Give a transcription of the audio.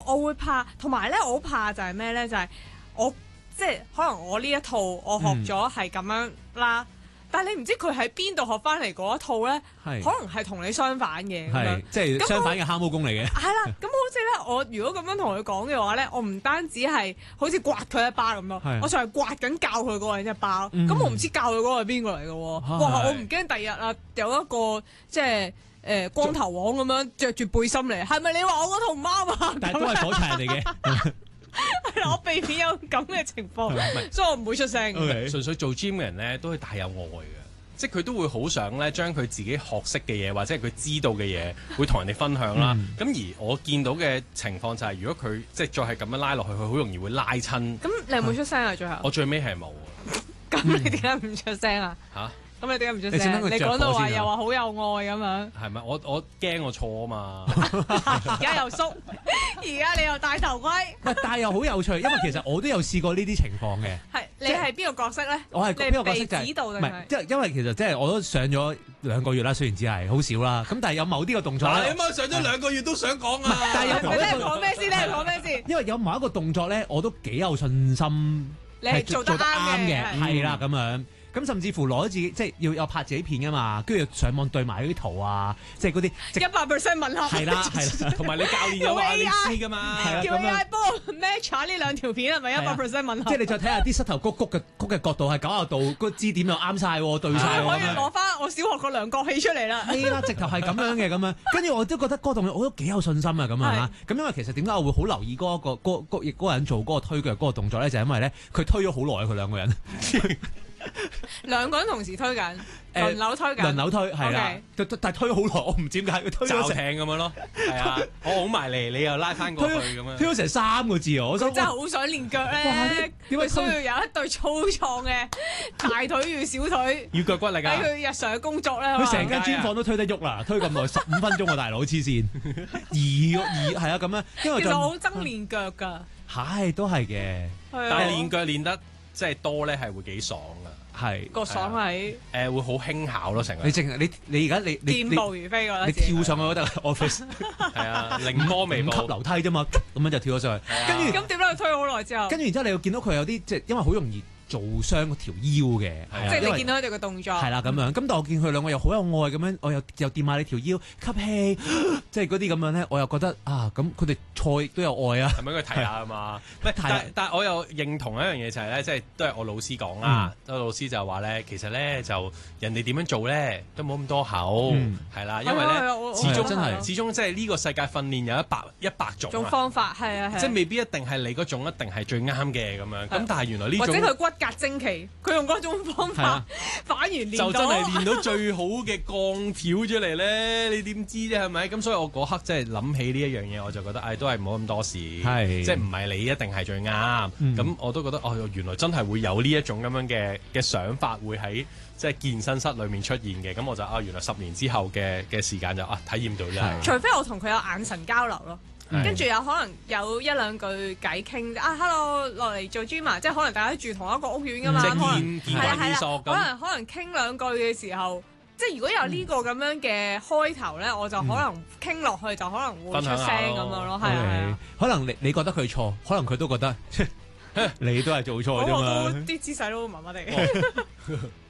我會怕，同埋咧我好怕就係咩咧？就係、我即係可能我呢一套我學咗係咁樣啦。但係你唔知佢喺邊度學翻嚟嗰一套咧，可能係同你相反嘅咁樣， 即係相反嘅蛤蟆功嚟嘅。 係啦，咁好似咧，我如果咁樣同佢講嘅話咧，我唔單止係好似刮佢一巴咁咯，我就係刮緊教佢嗰個人一巴。咁我唔知教佢嗰個係邊個嚟嘅喎。哇！我唔驚第日啊有一個即係光頭王咁樣着住背心嚟，係咪你話我嗰套唔啱啊？ 但係都係火柴人嚟嘅。 係啦，我避免有咁嘅情況，所以我唔會出聲。 純粹做 gym 嘅人咧，都係大有愛嘅，即係佢都會好想咧將佢自己學識嘅嘢，或者係佢知道嘅嘢，會同人哋分享啦。咁而我見到嘅情況就係，如果佢即係再係咁樣拉落去，佢好容易會拉親。 咁你有冇出聲啊？最後我最尾係冇。 咁你點解唔出聲啊？ 嚇！ 咁你點解唔出聲？你講到話又話好有愛咁樣。 係咪？我驚我錯啊嘛！ 而家又縮，而家你又戴頭盔。 但係又好有趣，因為其實我都有試過呢啲情況嘅。 係你係邊個角色咧？ 我係邊個角色就係指導定係？ 即係因為其實即係我都上咗2個月啦，雖然只係好少啦。咁但係有某啲個動作咧， 你啱上咗2個月都想講啊！ 但係有某一個講咩先咧？講咩先？ 因為有某一個動作咧，我都幾有信心， 你係做得啱嘅， 係啦咁樣。咁甚至乎攞自己即係要有拍自己片噶嘛，跟住上網對埋啲圖啊，即係嗰啲 100% 吻合。 係啦， 同埋你教練有話你知噶嘛， 叫 AI 幫我 match 下呢兩條片係咪100% 吻合？ 即係你再睇下啲膝頭谷嘅角度係90度，嗰個支點又啱晒，對晒。 可以攞翻我小學個量角器出嚟啦。 係啦，直頭係咁樣嘅咁樣，跟住我都覺得嗰個動作我都幾有信心啊咁啊嚇。咁因為其實點解我會好留意嗰個人做嗰個推腳嗰個動作咧，就係因為咧佢推咗好耐佢兩個人。 兩個人同時推緊，輪流推緊， 輪流推係啦，但係推好耐，我唔知點解佢推咗成咁樣咯，係啊，我好埋嚟，你又拉翻過去咁樣， 推咗成3個字啊！我真係好想練腳咧，點解需要有一對粗壯嘅大腿與小腿， 要腳骨力啊！ 喺佢日常嘅工作咧， 佢成間專房都推得喐啦，推咁耐15分鐘啊，大佬黐線，係啊咁樣，因為其實我好憎練腳㗎， 係都係嘅， 但係練腳練得即係多咧，係會幾爽㗎。 係個爽係會好輕巧咯，成個你淨你而家你健步如飛㗎， 你跳上去都得 office 係啊，凌波微步 5級樓梯啫嘛，咁樣就跳咗上去，跟住咁點解佢推好耐之後？ 跟住然之後你又見到佢有啲即係因為好容易做傷嗰條腰嘅， 即係你見到佢哋嘅動作係啦咁樣。咁但我見佢兩個又好有愛咁樣，我又掂下你條腰吸氣，即係嗰啲咁樣咧，我又覺得啊，咁佢哋賽亦都有愛啊， 係咪應該睇下啊嘛？但係我又認同一樣嘢就係咧，即係都係我老師講啦。個老師就話咧，其實咧就人哋點樣做咧都冇咁多口，係啦，因為咧始終即係呢個世界訓練有100種方法，係啊， 即係未必一定係你嗰種一定係最啱嘅咁樣。咁但係原來呢種或者佢骨骼精奇，佢用嗰種方法反而練到就真係練到最好嘅鋼條出嚟咧，你點知啫係咪？咁所以我嗰刻即係諗起呢一樣嘢，我就覺得都係冇咁多事，即係唔係你一定係最啱。咁我都覺得原來真係會有呢一種咁樣嘅想法會喺即係健身室裏面出現嘅。咁我就原來10年之後嘅時間就體驗到啦。 除非我同佢有眼神交流咯。跟住有可能有1-2句偈傾hello 落嚟做 gym 啊，即係可能大家住同一個屋苑噶嘛，可能可能傾2句嘅時候，即係如果有呢個咁樣嘅開頭咧，我就可能傾落去就可能會出聲咁樣咯，係啊， 可能你覺得佢錯，可能佢都覺得你都係做錯啫嘛， 啲姿勢都麻麻地。